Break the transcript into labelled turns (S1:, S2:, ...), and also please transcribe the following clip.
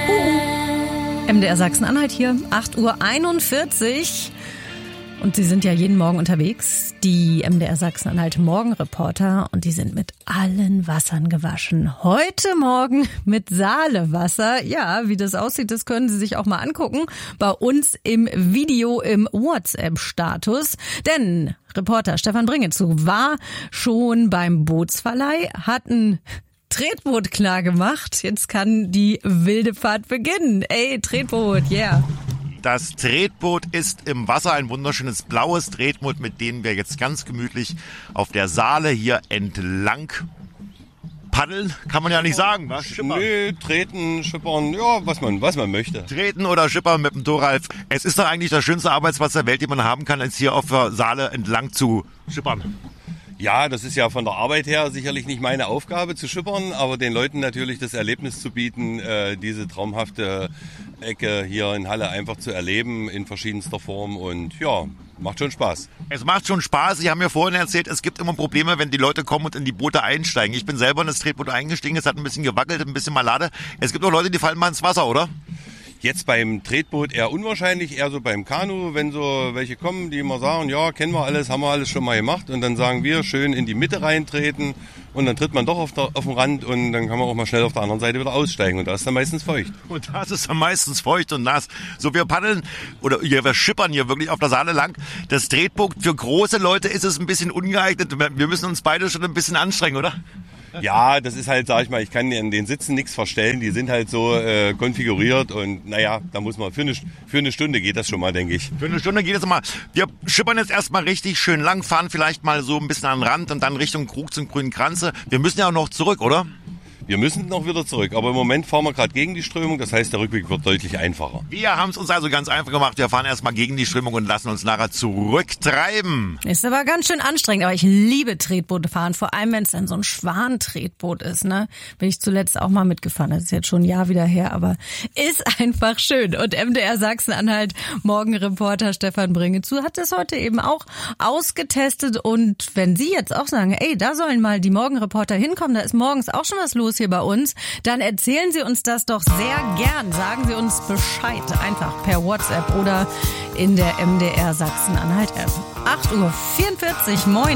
S1: MDR Sachsen-Anhalt hier, 8:41 Uhr. Und Sie sind ja jeden Morgen unterwegs, die MDR Sachsen-Anhalt Morgenreporter, und die sind mit allen Wassern gewaschen. Heute Morgen mit Saalewasser. Ja, wie das aussieht, das können Sie sich auch mal angucken bei uns im Video im WhatsApp-Status. Denn Reporter Stefan Bringetzug war schon beim Bootsverleih, hat ein Tretboot klar gemacht. Jetzt kann die wilde Fahrt beginnen. Ey, Tretboot, yeah.
S2: Das Tretboot ist im Wasser, ein wunderschönes blaues Tretboot, mit dem wir jetzt ganz gemütlich auf der Saale hier entlang paddeln. Kann man ja nicht sagen, was? Schippern.
S3: Nee, treten, schippern, ja, was man möchte.
S2: Treten oder schippern mit dem Thoralf. Es ist doch eigentlich der schönste Arbeitsplatz der Welt, den man haben kann, als hier auf der Saale entlang zu schippern.
S3: Ja, das ist ja von der Arbeit her sicherlich nicht meine Aufgabe zu schippern, aber den Leuten natürlich das Erlebnis zu bieten, diese traumhafte Ecke hier in Halle einfach zu erleben in verschiedenster Form, und ja, macht schon Spaß.
S2: Es macht schon Spaß. Sie haben mir vorhin erzählt, es gibt immer Probleme, wenn die Leute kommen und in die Boote einsteigen. Ich bin selber in das Tretboot eingestiegen, es hat ein bisschen gewackelt, ein bisschen Malade. Es gibt auch Leute, die fallen mal ins Wasser, oder?
S3: Jetzt beim Tretboot eher unwahrscheinlich, eher so beim Kanu, wenn so welche kommen, die immer sagen, ja, kennen wir alles, haben wir alles schon mal gemacht, und dann sagen wir, schön in die Mitte reintreten, und dann tritt man doch auf den Rand, und dann kann man auch mal schnell auf der anderen Seite wieder aussteigen, und da ist dann meistens feucht.
S2: Und das ist dann meistens feucht und nass. So, wir paddeln, oder wir schippern hier wirklich auf der Saale lang. Das Tretboot für große Leute ist es ein bisschen ungeeignet. Wir müssen uns beide schon ein bisschen anstrengen, oder?
S3: Ja, das ist halt, sag ich mal, ich kann in den Sitzen nichts verstellen. Die sind halt so konfiguriert, und naja, da muss man für eine Stunde geht das schon mal, denke ich.
S2: Für eine Stunde geht es mal. Wir schippern jetzt erstmal richtig schön lang, fahren vielleicht mal so ein bisschen an den Rand und dann Richtung Krug zum Grünen Kranze. Wir müssen ja auch noch zurück, oder?
S3: Wir müssen noch wieder zurück, aber im Moment fahren wir gerade gegen die Strömung, das heißt, der Rückweg wird deutlich einfacher.
S2: Wir haben es uns also ganz einfach gemacht. Wir fahren erstmal gegen die Strömung und lassen uns nachher zurücktreiben.
S1: Ist aber ganz schön anstrengend, aber ich liebe Tretboote fahren, vor allem wenn es dann so ein Schwan-Tretboot ist, ne? Bin ich zuletzt auch mal mitgefahren, das ist jetzt schon ein Jahr wieder her, aber ist einfach schön. Und MDR Sachsen-Anhalt Morgenreporter Stefan Bringetzug hat das heute eben auch ausgetestet, und wenn Sie jetzt auch sagen, ey, da sollen mal die Morgenreporter hinkommen, da ist morgens auch schon was los hier bei uns, dann erzählen Sie uns das doch sehr gern. Sagen Sie uns Bescheid, einfach per WhatsApp oder in der MDR Sachsen-Anhalt App. 8:44 Uhr, moin.